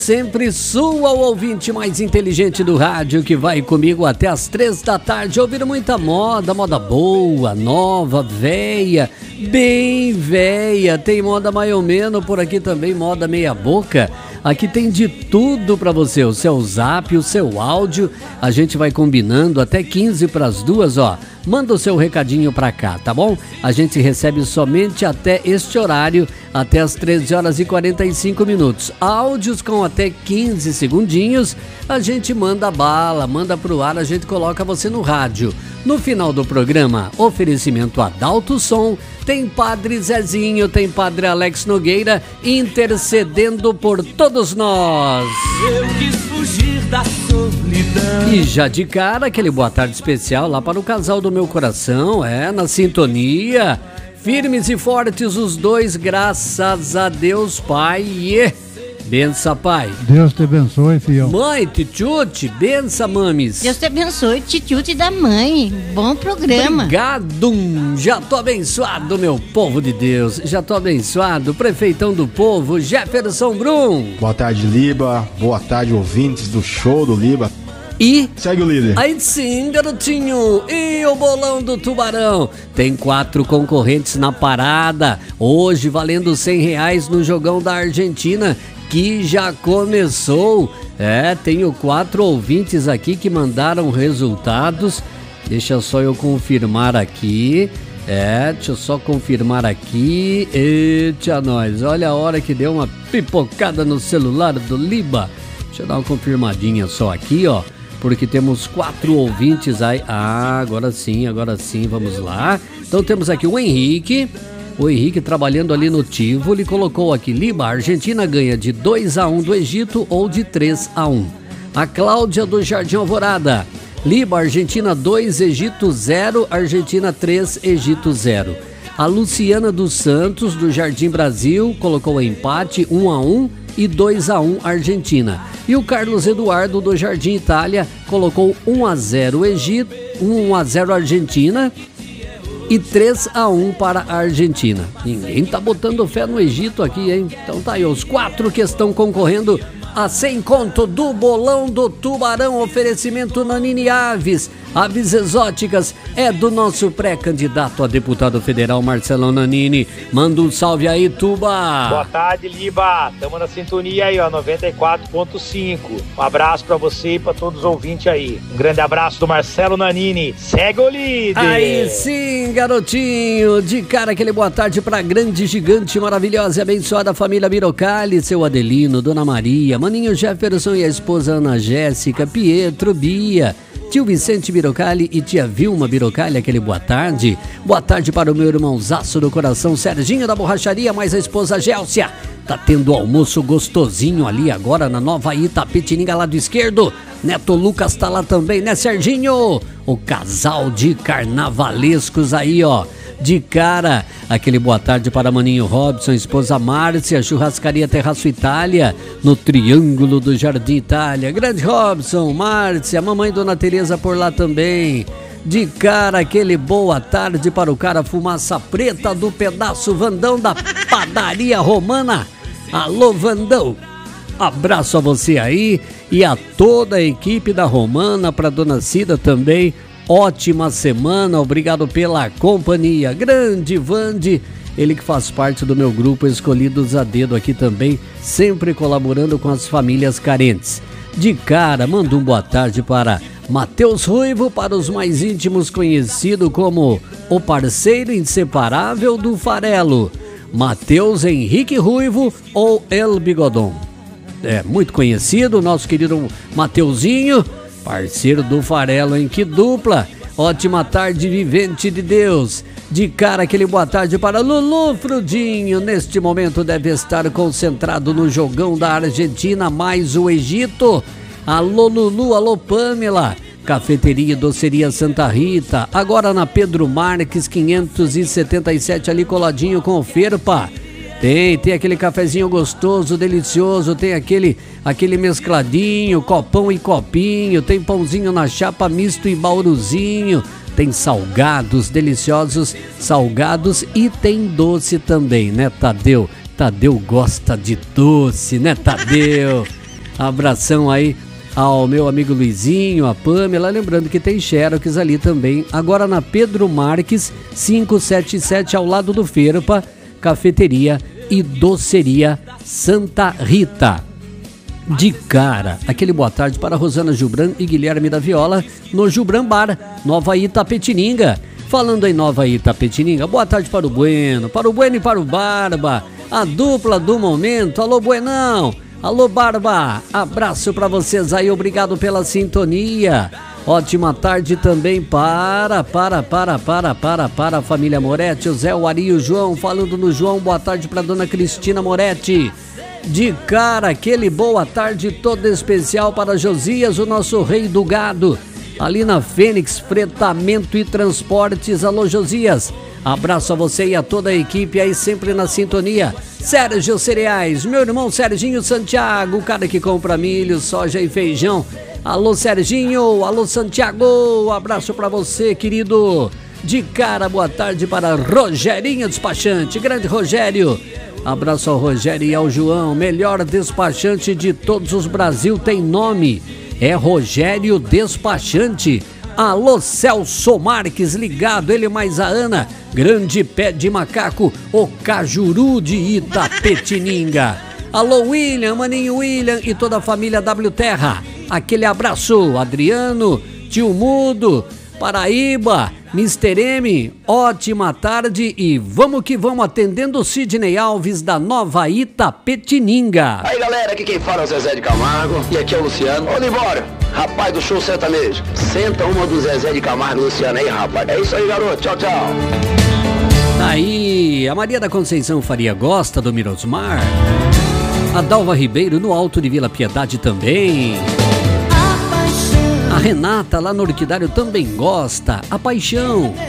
Sempre sua, o ouvinte mais inteligente do rádio, que vai comigo até as 3 da tarde, ouvir muita moda boa, nova, véia, bem véia. Tem moda mais ou menos por aqui também, moda meia boca. Aqui tem de tudo pra você, o seu zap, o seu áudio, a gente vai combinando até 15 para as 2, ó. Manda o seu recadinho pra cá, tá bom? A gente recebe somente até este horário, até as 13 horas e 45 minutos. Áudios com até 15 segundinhos, a gente manda bala, manda pro ar, a gente coloca você no rádio. No final do programa, oferecimento Adalto Som, tem Padre Zezinho, tem Padre Alex Nogueira intercedendo por todos nós. Eu quis fugir da solidão. E já de cara, aquele boa tarde especial lá para o casal do meu coração, na sintonia. Firmes e fortes os dois, graças a Deus, Pai. Bença, pai. Deus te abençoe, fiel. Mãe, tchutchuti, bença, mames. Deus te abençoe, tchutchuti da mãe. Bom programa. Obrigado. Já tô abençoado, meu povo de Deus. Já tô abençoado, prefeitão do povo, Jefferson Brum. Boa tarde, Liba. Boa tarde, ouvintes do show do Liba. E segue o líder. Aí sim, garotinho. E o bolão do Tubarão? Tem 4 concorrentes na parada. Hoje valendo R$100 no jogão da Argentina, que já começou. Tenho 4 ouvintes aqui que mandaram resultados. Deixa só eu confirmar aqui. Deixa eu só confirmar aqui. Eita, nós. Olha a hora que deu uma pipocada no celular do Liba. Deixa eu dar uma confirmadinha só aqui, ó. Porque temos 4 ouvintes aí. Agora sim, vamos lá. Então temos aqui o Henrique. O Henrique trabalhando ali no Tivoli, colocou aqui: Liba, a Argentina ganha de 2-1 do Egito ou de 3-1. A Cláudia do Jardim Alvorada: Liba, Argentina 2, Egito 0, Argentina 3, Egito 0. A Luciana dos Santos do Jardim Brasil colocou empate 1-1 e 2-1 Argentina. E o Carlos Eduardo do Jardim Itália colocou 1-0 Egito, 1-0 Argentina e 3-1 para a Argentina. Ninguém tá botando fé no Egito aqui, hein? Então tá aí os 4 que estão concorrendo a 100 conto do bolão do Tubarão. Oferecimento Nanini Aves. Aves exóticas é do nosso pré-candidato a deputado federal, Marcelo Nanini. Manda um salve aí, Tuba. Boa tarde, Liba. Tamo na sintonia aí, ó, 94.5. Um abraço pra você e pra todos os ouvintes aí. Um grande abraço do Marcelo Nanini. Segue o líder. Aí sim, garotinho. De cara, aquele boa tarde pra grande, gigante, maravilhosa e abençoada família Birocali, seu Adelino, Dona Maria, Maninho Jefferson e a esposa Ana Jéssica, Pietro, Bia, tio Vicente Birocali e tia Vilma Birocali, aquele boa tarde. Boa tarde para o meu irmãozaço do coração, Serginho da Borracharia, mais a esposa Gélcia. Tá tendo almoço gostosinho ali agora na Nova Itapetininga, lado esquerdo. Neto Lucas tá lá também, né, Serginho? O casal de carnavalescos aí, ó. De cara, aquele boa tarde para Maninho Robson, esposa Márcia, Churrascaria Terraço Itália, no Triângulo do Jardim Itália. Grande Robson, Márcia, mamãe Dona Tereza por lá também. De cara, aquele boa tarde para o cara Fumaça Preta do Pedaço Vandão da Padaria Romana. Alô, Vandão. Abraço a você aí e a toda a equipe da Romana, para Dona Cida também. Ótima semana, obrigado pela companhia. Grande Vande, ele que faz parte do meu grupo Escolhidos a Dedo aqui também, sempre colaborando com as famílias carentes. De cara, manda um boa tarde para Matheus Ruivo, para os mais íntimos, conhecido como o parceiro inseparável do Farelo, Matheus Henrique Ruivo ou El Bigodon. Muito conhecido, nosso querido Mateuzinho, parceiro do Farelo, hein? Que dupla! Ótima tarde, vivente de Deus. De cara, aquele boa tarde para Lulu Frudinho. Neste momento deve estar concentrado no jogão da Argentina mais o Egito. Alô, Lulu, alô, Pamela. Cafeteria e Doceria Santa Rita. Agora na Pedro Marques 577, ali coladinho com o Ferpa. Tem aquele cafezinho gostoso, delicioso, tem aquele mescladinho, copão e copinho, tem pãozinho na chapa misto e bauruzinho, tem salgados deliciosos, salgados e tem doce também, né, Tadeu? Tadeu gosta de doce, né, Tadeu? Abração aí ao meu amigo Luizinho, a Pamela, lembrando que tem Xerox ali também, agora na Pedro Marques 577, ao lado do Ferpa, cafeteria e doceria Santa Rita. De cara, aquele boa tarde para Rosana Gilbran e Guilherme da Viola no Gilbran Bar, Nova Itapetininga. Falando em Nova Itapetininga, boa tarde para o Bueno e para o Barba, a dupla do momento. Alô, Buenão! Alô, Barba! Abraço para vocês aí, obrigado pela sintonia. Ótima tarde também para a família Moretti, o Zé, o Ari e o João. Falando no João, boa tarde para dona Cristina Moretti. De cara, aquele boa tarde todo especial para Josias, o nosso rei do gado, ali na Fênix Fretamento e Transportes. Alô, Josias, abraço a você e a toda a equipe aí sempre na sintonia. Sérgio Cereais, meu irmão Serginho Santiago, o cara que compra milho, soja e feijão. Alô, Serginho, alô, Santiago, abraço pra você, querido. De cara, boa tarde para Rogerinho Despachante, grande Rogério. Abraço ao Rogério e ao João, melhor despachante de todos os Brasil, tem nome, é Rogério Despachante. Alô, Celso Marques, ligado, ele mais a Ana, grande pé de macaco, o Cajuru de Itapetininga. Alô, William, maninho William e toda a família W Terra, aquele abraço. Adriano, tio Mudo, Paraíba, Mr. M, ótima tarde e vamos que vamos, atendendo o Sidney Alves da Nova Itapetininga. Aí galera, aqui quem fala é o Zezé de Camargo e aqui é o Luciano. Ô Libório, rapaz do show sertanejo, senta uma do Zezé de Camargo e Luciano aí, rapaz. É isso aí, garoto, tchau, tchau. Aí, a Maria da Conceição Faria gosta do Mirosmar. A Dalva Ribeiro no Alto de Vila Piedade também. A Renata lá no Orquidário também gosta. A Paixão